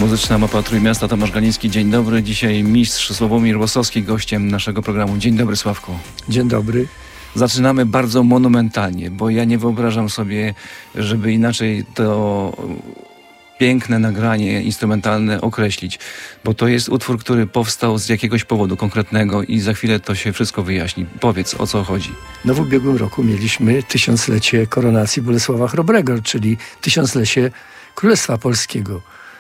Muzyczna mapa Trójmiasta, Tomasz Galiński. Dzień dobry. Dzisiaj mistrz Sławomir Łosowski gościem naszego programu. Dzień dobry, Sławku. Dzień dobry. Zaczynamy bardzo monumentalnie, bo ja nie wyobrażam sobie, żeby inaczej to piękne nagranie instrumentalne określić, bo to jest utwór, który powstał z jakiegoś powodu konkretnego i za chwilę to się wszystko wyjaśni. Powiedz, o co chodzi. No w ubiegłym roku mieliśmy 1000-lecie koronacji Bolesława Chrobrego, czyli 1000-lecie Królestwa Polskiego.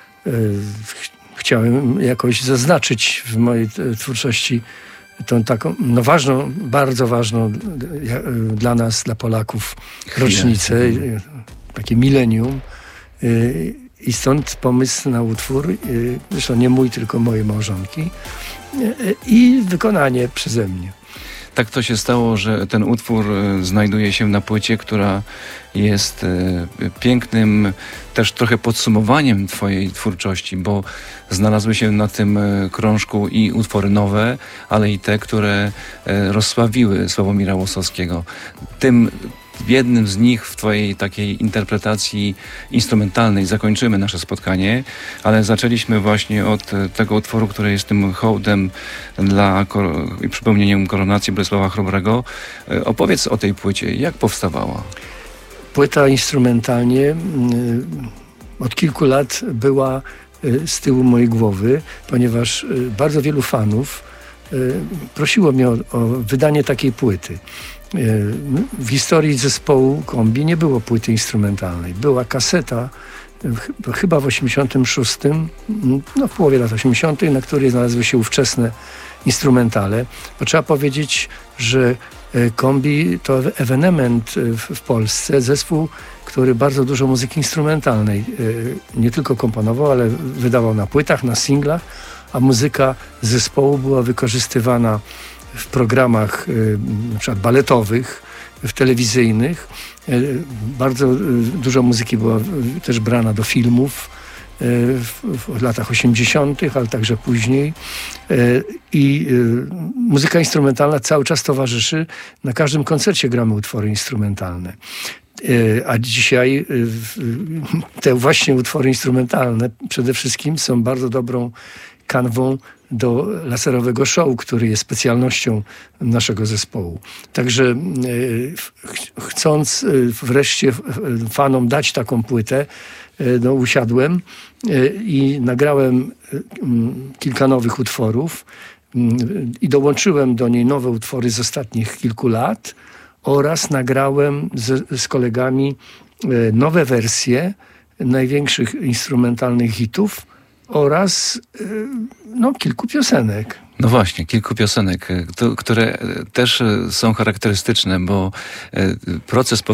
Chciałem jakoś zaznaczyć w mojej twórczości tą taką, no ważną, bardzo ważną dla nas, dla Polaków rocznicę, takie milenium. I stąd pomysł na utwór, zresztą nie mój, tylko mojej małżonki, i wykonanie przeze mnie. Tak to się stało, że ten utwór znajduje się na płycie, która jest pięknym też trochę podsumowaniem twojej twórczości, bo znalazły się na tym krążku i utwory nowe, ale i te, które rozsławiły Sławomira Łosowskiego. Tym jednym z nich w twojej takiej interpretacji instrumentalnej zakończymy nasze spotkanie, ale zaczęliśmy właśnie od tego utworu, który jest tym hołdem i przypomnieniem koronacji Bolesława Chrobrego. Opowiedz o tej płycie. Jak powstawała? Płyta instrumentalnie od kilku lat była z tyłu mojej głowy, ponieważ bardzo wielu fanów prosiło mnie o wydanie takiej płyty. W historii zespołu Kombi nie było płyty instrumentalnej. Była kaseta, chyba w 86, no w połowie lat 80., na której znalazły się ówczesne instrumentale. Bo trzeba powiedzieć, że Kombi to ewenement w Polsce, zespół, który bardzo dużo muzyki instrumentalnej nie tylko komponował, ale wydawał na płytach, na singlach, a muzyka zespołu była wykorzystywana w programach na przykład baletowych, telewizyjnych. Bardzo dużo muzyki była też brana do filmów w latach 80., ale także później. I muzyka instrumentalna cały czas towarzyszy. Na każdym koncercie gramy utwory instrumentalne. A dzisiaj te właśnie utwory instrumentalne przede wszystkim są bardzo dobrą kanwą do laserowego show, który jest specjalnością naszego zespołu. Także chcąc wreszcie fanom dać taką płytę, no, usiadłem i nagrałem kilka nowych utworów i dołączyłem do niej nowe utwory z ostatnich kilku lat oraz nagrałem z kolegami nowe wersje największych instrumentalnych hitów oraz no, kilku piosenek. No właśnie, kilku piosenek, które też są charakterystyczne, bo proces